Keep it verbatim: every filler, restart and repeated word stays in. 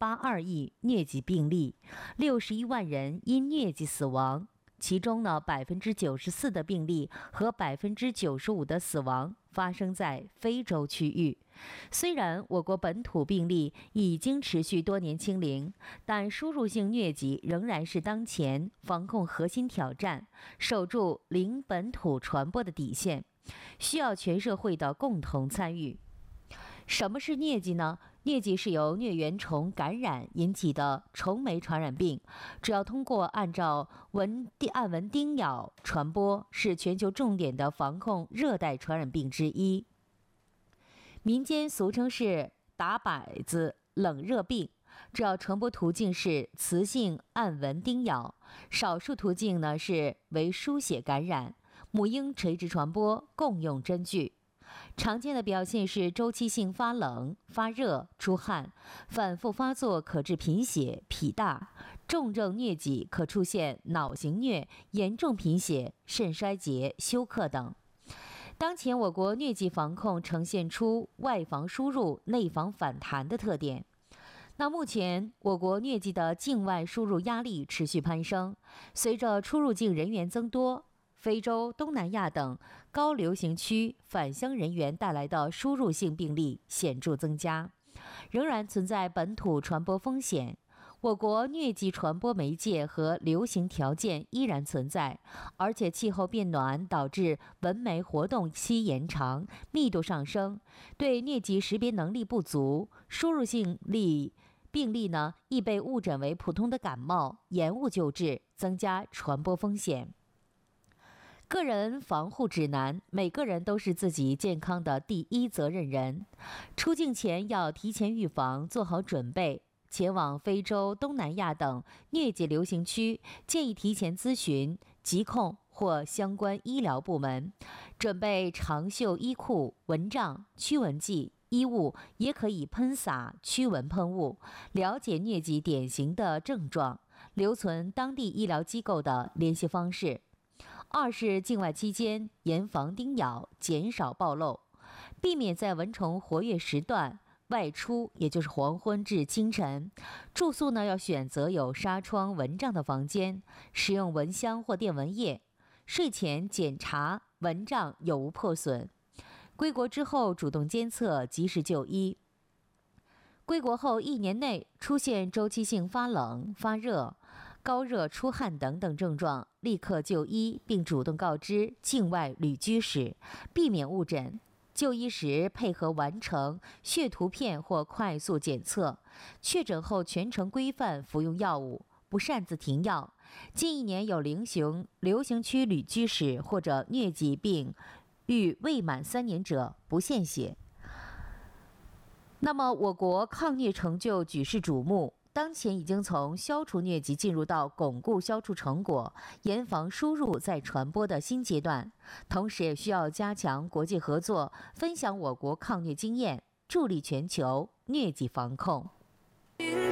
八二亿疟疾病例，六十一万人因疟疾死亡。其中呢，百分之九十四的病例和百分之九十五的死亡发生在非洲区域。虽然我国本土病例已经持续多年清零，但输入性疟疾仍然是当前防控核心挑战，守住零本土传播的底线，需要全社会的共同参与。什么是疟疾呢？疟疾是由疟原虫感染引起的虫媒传染病，主要通过按照蚊按蚊叮咬传播，是全球重点的防控热带传染病之一。民间俗称是打摆子冷热病，主要传播途径是雌性按蚊叮咬，少数途径呢是为输血感染，母婴垂直传播，共用针具。常见的表现是周期性发冷、发热、出汗，反复发作可致贫血、脾大。重症疟疾可出现脑型疟、严重贫血、肾衰竭、休克等。当前我国疟疾防控呈现出外防输入、内防反弹的特点。那目前我国疟疾的境外输入压力持续攀升，随着出入境人员增多，非洲、东南亚等高流行区返乡人员带来的输入性病例显著增加，仍然存在本土传播风险。我国疟疾传播媒介和流行条件依然存在，而且气候变暖导致蚊媒活动期延长、密度上升，对疟疾识别能力不足，输入性例病例呢易被误诊为普通的感冒，延误救治，增加传播风险。个人防护指南：每个人都是自己健康的第一责任人。出境前要提前预防，做好准备。前往非洲、东南亚等疟疾流行区，建议提前咨询疾控或相关医疗部门，准备长袖衣裤、蚊帐、驱蚊剂。衣物也可以喷洒驱蚊喷雾，了解疟疾典型的症状，留存当地医疗机构的联系方式。二是境外期间严防叮咬，减少暴露，避免在蚊虫活跃时段外出，也就是黄昏至清晨。住宿呢要选择有纱窗、蚊帐的房间，使用蚊香或电蚊液。睡前检查蚊帐有无破损。归国之后主动监测，及时就医。归国后一年内出现周期性发冷、发热、高热、出汗等等症状，立刻就医，并主动告知境外旅居史，避免误诊。就医时配合完成血图片或快速检测，确诊后全程规范服用药物，不擅自停药。近一年有流行流行区旅居史或者疟疾病逾未满三年者不献血。那么我国抗疟成就举世瞩目，当前已经从消除疟疾进入到巩固消除成果、严防输入再传播的新阶段，同时也需要加强国际合作，分享我国抗疟经验，助力全球疟疾防控。